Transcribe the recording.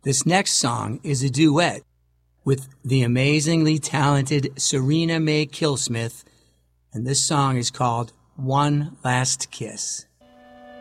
This next song is a duet with the amazingly talented Serena Mae Killsmith, and this song is called One Last Kiss.